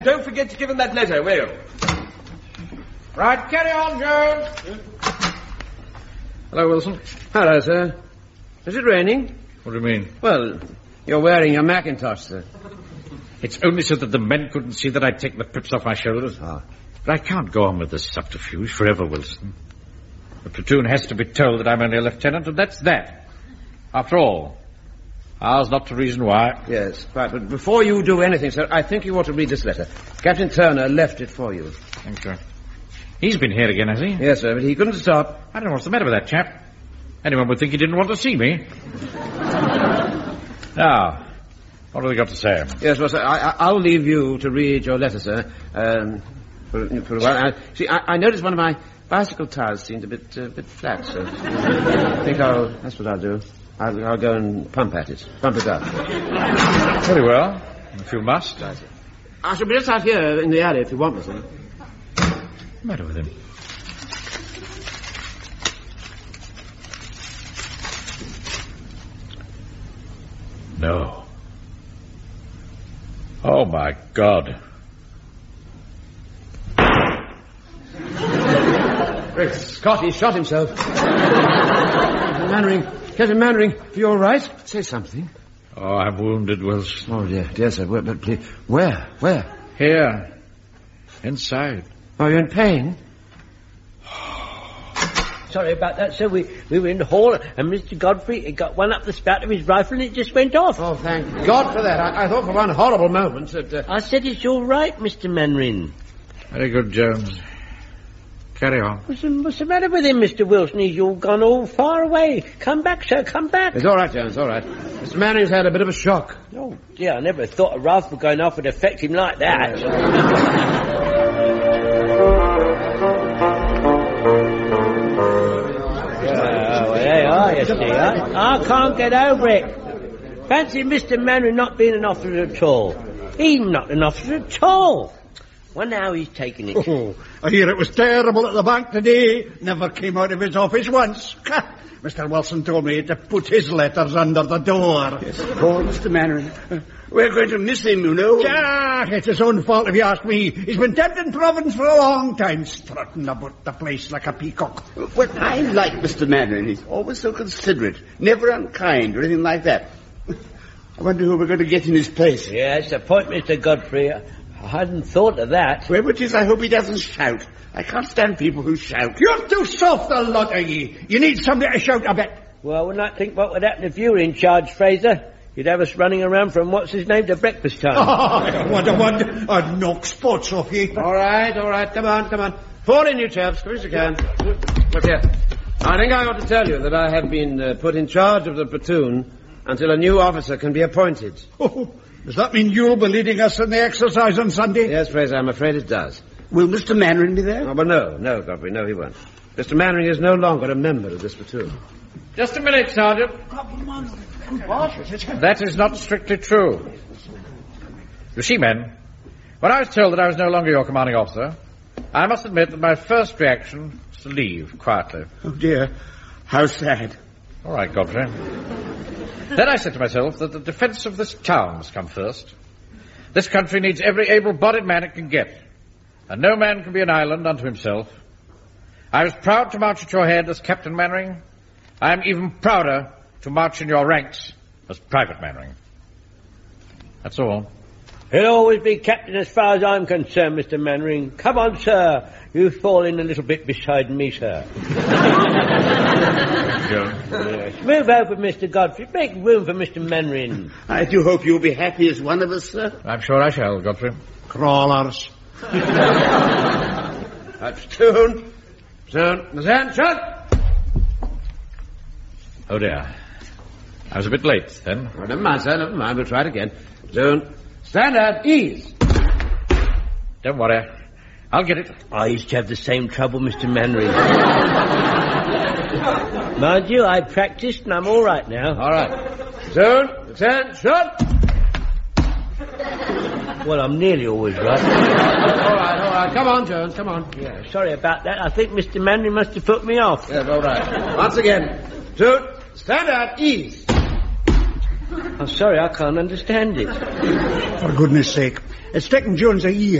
Don't forget to give him that letter, will you? Right, carry on, Jones. Hello, Wilson. Hello, sir. Is it raining? What do you mean? Well, you're wearing your Macintosh, sir. It's only so that the men couldn't see that I'd taken the pips off my shoulders. Ah. But I can't go on with this subterfuge forever, Wilson. The platoon has to be told that I'm only a lieutenant, and that's that. After all, ours not to reason why. Yes, right, but before you do anything, sir, I think you ought to read this letter. Captain Turner left it for you. Thank you. He's been here again, has he? Yes, sir, but he couldn't stop. I don't know what's the matter with that chap. Anyone would think he didn't want to see me. Now, what have they got to say? Yes, well, sir, I'll leave you to read your letter, sir. For a while. I noticed one of my bicycle tires seemed a bit flat, so I think that's what I'll do. I'll go and pump it up. Very well, if you must. I shall be just out here in the alley if you want me, sir. What's the matter with him? No. Oh, my God. Great Scott, he shot himself. Captain Mannering, are you all right? Say something. Oh, I'm wounded, Wilson. Oh, dear, sir. But please, where? Here. Inside. Oh, you're in pain? Sorry about that, sir. We were in the hall, and Mr. Godfrey got one up the spout of his rifle, and it just went off. Oh, thank God for that. I thought for one horrible moment that... I said it's all right, Mr. Mannering. Very good, Jones. Carry on. What's the matter with him, Mr. Wilson? He's all gone all far away. Come back, sir, come back. It's all right, Jones, all right. Mr. Mannering's had a bit of a shock. Oh, dear, I never thought a rifle going off would affect him like that. There you are, you see. I can't get over it. Fancy Mr. Mannering not being an officer at all. He's not an officer at all. Wonder how he's taking it. Oh, I hear it was terrible at the bank today. Never came out of his office once. Mr. Wilson told me to put his letters under the door. Yes, poor Mr. Mannering. We're going to miss him, you know. Yeah, it's his own fault if you ask me. He's been tempting Providence for a long time, strutting about the place like a peacock. Well, I like Mr. Mannering. He's always so considerate, never unkind or anything like that. I wonder who we're going to get in his place. Yes, the point, Mr. Godfrey. I hadn't thought of that. Well, but I hope he doesn't shout. I can't stand people who shout. You're too soft, the lot of ye. You need somebody to shout a bit. Well, when I think what would happen if you were in charge, Fraser, you'd have us running around from what's-his-name to breakfast time. Oh, what a wonder. I'd knock spots off ye. All right. Come on. Fall in, you chaps, quick as you can. Look here. I think I ought to tell you that I have been put in charge of the platoon until a new officer can be appointed. Oh, does that mean you'll be leading us in the exercise on Sunday? Yes, Fraser, I'm afraid it does. Will Mr. Mannering be there? Oh, but no, Godfrey, no, he won't. Mr. Mannering is no longer a member of this platoon. Just a minute, Sergeant. That is not strictly true. You see, men, when I was told that I was no longer your commanding officer, I must admit that my first reaction was to leave quietly. Oh, dear. How sad. All right, Godfrey. Then I said to myself that the defence of this town must come first. This country needs every able-bodied man it can get, and no man can be an island unto himself. I was proud to march at your head as Captain Mannering. I am even prouder to march in your ranks as Private Mannering. That's all. He'll always be captain as far as I'm concerned, Mr. Mannering. Come on, sir. You fall in a little bit beside me, sir. Yes. Move over, Mr. Godfrey. Make room for Mr. Mannering. I do hope you'll be happy as one of us, sir. I'm sure I shall, Godfrey. Crawlers. Soon. Shut. Oh, dear. I was a bit late, then. Oh, never mind, sir, never mind. We'll try it again. Soon. Stand at ease. Don't worry. I'll get it. I used to have the same trouble, Mr. Mannering. Mind you, I practiced and I'm all right now. All right. Soon. Attention. Well, I'm nearly always right. All right. Come on, Jones, come on. Yeah, sorry about that. I think Mr. Mannering must have put me off. Yes, all right. Once again. Soon. Stand at ease. I'm sorry, I can't understand it. For goodness sake. It's taken Jones a year